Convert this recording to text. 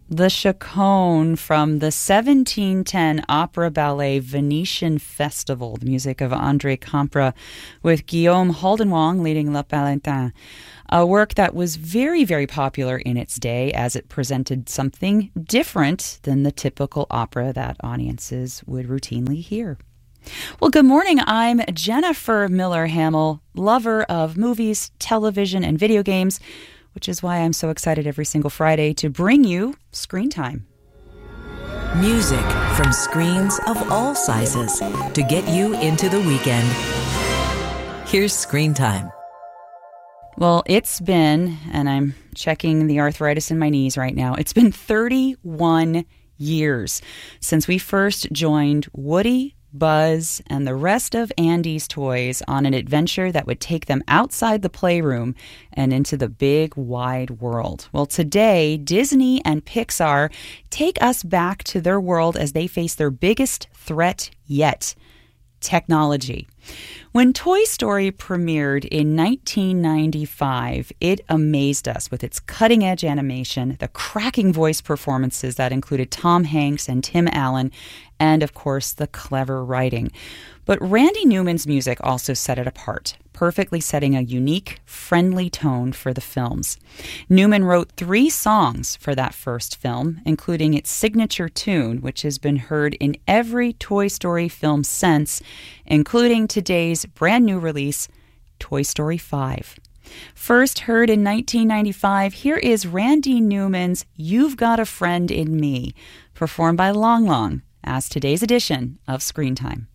The Chaconne from the 1710 opera ballet Venetian Festival, the music of André Campra, with Guillaume Haldenwang leading Le Palantin. A work that was very, very popular in its day as it presented something different than the typical opera that audiences would routinely hear. Well, good morning. I'm Jennifer Miller-Hamill, lover of movies, television, and video games, which is why I'm so excited every single Friday to bring you Screen Time. Music from screens of all sizes to get you into the weekend. Here's Screen Time. Well, it's been, and I'm checking the arthritis in my knees right now, it's been 31 years since we first joined Woody, Buzz, and the rest of Andy's toys on an adventure that would take them outside the playroom and into the big, wide world. Well, today, Disney and Pixar take us back to their world as they face their biggest threat yet: technology. When Toy Story premiered in 1995, it amazed us with its cutting-edge animation, the cracking voice performances that included Tom Hanks and Tim Allen, and, of course, the clever writing. But Randy Newman's music also set it apart, perfectly setting a unique, friendly tone for the films. Newman wrote 3 songs for that first film, including its signature tune, which has been heard in every Toy Story film since, including today's brand new release, Toy Story 5. First heard in 1995, here is Randy Newman's You've Got a Friend in Me, performed by Long Long, as today's edition of Screen Time.